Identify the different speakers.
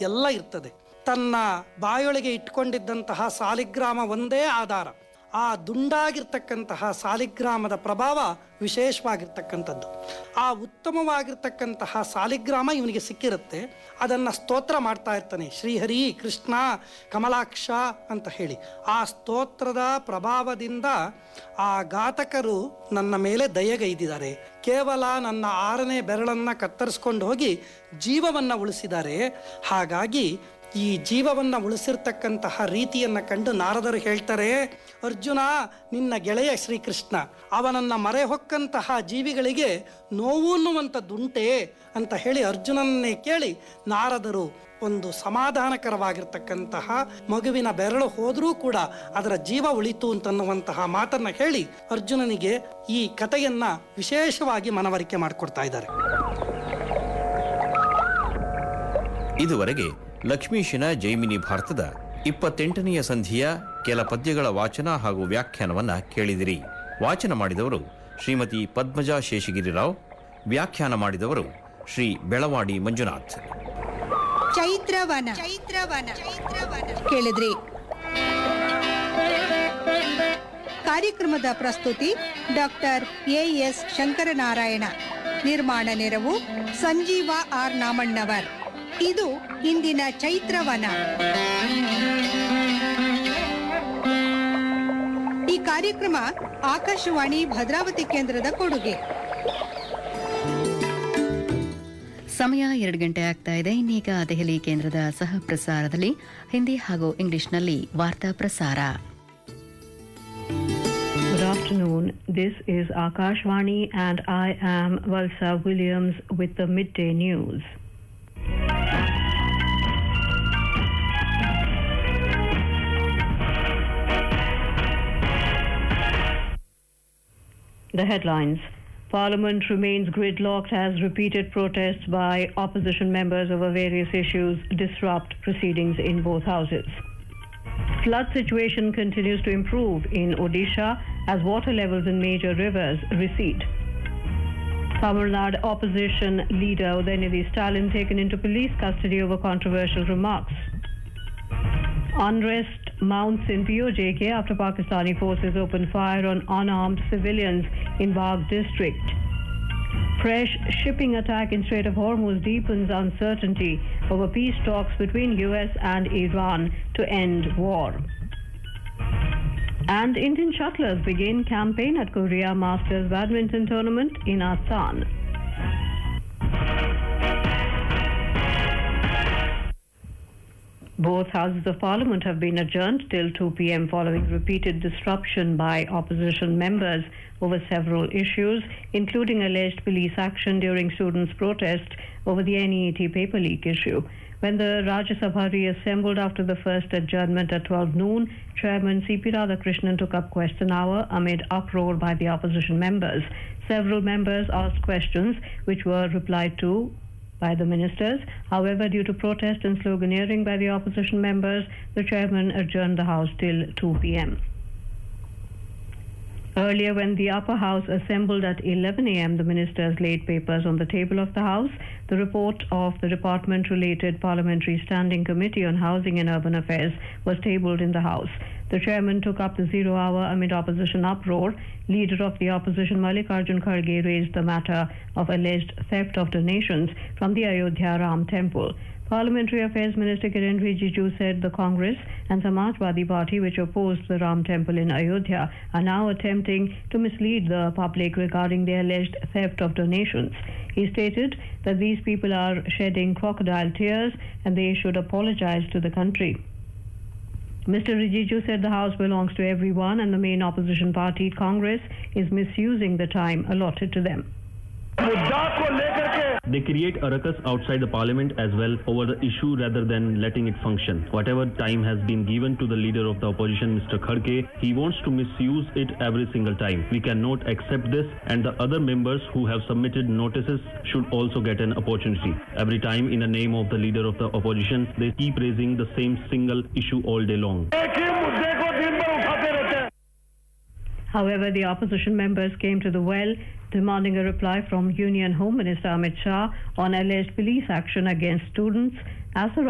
Speaker 1: ಎಲ್ಲ ಇರ್ತದೆ. ತನ್ನ ಬಾಯೊಳಗೆ ಇಟ್ಕೊಂಡಿದ್ದಂತಹ ಸಾಲಿಗ್ರಾಮ ಒಂದೇ ಆಧಾರ. ಆ ದುಂಡಾಗಿರ್ತಕ್ಕಂತಹ ಸಾಲಿಗ್ರಾಮದ ಪ್ರಭಾವ ವಿಶೇಷವಾಗಿರ್ತಕ್ಕಂಥದ್ದು. ಆ ಉತ್ತಮವಾಗಿರ್ತಕ್ಕಂತಹ ಸಾಲಿಗ್ರಾಮ ಇವನಿಗೆ ಸಿಕ್ಕಿರುತ್ತೆ. ಅದನ್ನು ಸ್ತೋತ್ರ ಮಾಡ್ತಾ ಇರ್ತಾನೆ, ಶ್ರೀಹರಿ ಕೃಷ್ಣ ಕಮಲಾಕ್ಷ ಅಂತ ಹೇಳಿ. ಆ ಸ್ತೋತ್ರದ ಪ್ರಭಾವದಿಂದ ಆ ಘಾತಕರು ನನ್ನ ಮೇಲೆ ದಯೆಗೈದಿದ್ದಾರೆ. ಕೇವಲ ನನ್ನ 6ನೇ ಬೆರಳನ್ನು ಕತ್ತರಿಸ್ಕೊಂಡು ಹೋಗಿ ಜೀವವನ್ನು ಉಳಿಸಿದ್ದಾರೆ. ಹಾಗಾಗಿ ಈ ಜೀವವನ್ನು ಉಳಿಸಿರ್ತಕ್ಕಂತಹ ರೀತಿಯನ್ನು ಕಂಡು ನಾರದರು ಹೇಳ್ತಾರೆ, ಅರ್ಜುನ ನಿನ್ನ ಗೆಳೆಯ ಶ್ರೀಕೃಷ್ಣ ಅವನನ್ನು ಮರೆ ಹೊಕ್ಕಂತಹ ಜೀವಿಗಳಿಗೆ ನೋವು ಅನ್ನುವಂಥದ್ದುಂಟೆ ಅಂತ ಹೇಳಿ ಅರ್ಜುನನ್ನೇ ಕೇಳಿ ನಾರದರು ಒಂದು ಸಮಾಧಾನಕರವಾಗಿರ್ತಕ್ಕಂತಹ ಮಗುವಿನ ಬೆರಳು ಹೋದರೂ ಕೂಡ ಅದರ ಜೀವ ಉಳಿತು ಅಂತನ್ನುವಂತಹ ಮಾತನ್ನು ಹೇಳಿ ಅರ್ಜುನನಿಗೆ ಈ ಕಥೆಯನ್ನ ವಿಶೇಷವಾಗಿ ಮನವರಿಕೆ ಮಾಡಿಕೊಡ್ತಾ ಇದ್ದಾರೆ.
Speaker 2: ಇದುವರೆಗೆ ಲಕ್ಷ್ಮೀಶನ ಜೈಮಿನಿ ಭಾರತದ 28ನೆಯ ಸಂಧಿಯ ಕೆಲ ಪದ್ಯಗಳ ವಾಚನ ಹಾಗೂ ವ್ಯಾಖ್ಯಾನವನ್ನ ಕೇಳಿದಿರಿ. ವಾಚನ ಮಾಡಿದವರು ಶ್ರೀಮತಿ ಪದ್ಮಜಾ ಶೇಷಗಿರಿರಾವ್, ವ್ಯಾಖ್ಯಾನ ಮಾಡಿದವರು ಶ್ರೀ ಬೆಳವಾಡಿ ಮಂಜುನಾಥ್.
Speaker 3: ಚೈತ್ರವನ ಕೇಳಿದ್ರಿ. ಕಾರ್ಯಕ್ರಮದ ಪ್ರಸ್ತುತಿ ಡಾಕ್ಟರ್ ಎಎಸ್ ಶಂಕರನಾರಾಯಣ. ನಿರ್ಮಾಣ ನೆರವು ಸಂಜೀವ ಆರ್ ನಾಮಣ್ಣವರ್. ಇದು ಇಂದಿನ ಚೈತ್ರವನ. ಈ ಕಾರ್ಯಕ್ರಮ ಆಕಾಶವಾಣಿ ಭದ್ರಾವತಿ ಕೇಂದ್ರದ ಕೊಡುಗೆ.
Speaker 4: ಸಮಯ 2 ಗಂಟೆ ಆಗ್ತಾ ಇದೆ. ಇನ್ನೀಗ ದೆಹಲಿ ಕೇಂದ್ರದ ಸಹ ಪ್ರಸಾರದಲ್ಲಿ ಹಿಂದಿ ಹಾಗೂ ಇಂಗ್ಲಿಷ್ನಲ್ಲಿ ವಾರ್ತಾ ಪ್ರಸಾರ.
Speaker 5: Good afternoon. This is Akashvani and I am Valsa Williams with the midday news. The headlines. Parliament remains gridlocked as repeated protests by opposition members over various issues disrupt proceedings in both houses. Flood situation continues to improve in Odisha as water levels in major rivers recede. Tamil Nadu opposition leader Udayanidhi Stalin taken into police custody over controversial remarks. Unrest mounts in POJK after Pakistani forces opened fire on unarmed civilians in Bagh district. Fresh shipping attack in Strait of Hormuz deepens uncertainty over peace talks between US and Iran to end war. And Indian shuttlers begin campaign at Korea Masters Badminton Tournament in Asan. Both houses of parliament have been adjourned till 2 p.m. following repeated disruption by opposition members over several issues, including alleged police action during students' protest over the NEET paper leak issue. When the Rajya Sabha reassembled after the first adjournment at 12 noon, Chairman C.P. Radhakrishnan took up question hour amid uproar by the opposition members. Several members asked questions which were replied to by the ministers. However, due to protest and sloganeering by the opposition members, the chairman adjourned the house till 2 p.m. Earlier, when the upper house assembled at 11 a.m., the ministers laid papers on the table of the house. The report of the department-related Parliamentary Standing Committee on Housing and Urban Affairs was tabled in the house. The chairman took up the 0 hour amid opposition uproar. Leader of the opposition Mallikarjun Kharge raised the matter of alleged theft of donations from the Ayodhya Ram Temple. Parliamentary Affairs Minister Kiren Rijiju said the Congress and Samajwadi Party, which opposed the Ram Temple in Ayodhya, are now attempting to mislead the public regarding the alleged theft of donations. He stated that these people are shedding crocodile tears and they should apologize to the country. Mr. Rijiju said the House belongs to everyone and the main opposition party, Congress, is misusing the time allotted to them.
Speaker 6: They create a ruckus outside the parliament as well over the issue rather than letting it function. Whatever time has been given to the leader of the opposition, Mr. Kharge, he wants to misuse it every single time. We cannot accept this, and the other members who have submitted notices should also get an opportunity. Every time in the name of the leader of the opposition, they keep raising the same single issue all day long.
Speaker 5: However, the opposition members came to the well, demanding a reply from Union Home Minister Amit Shah on alleged police action against students. As the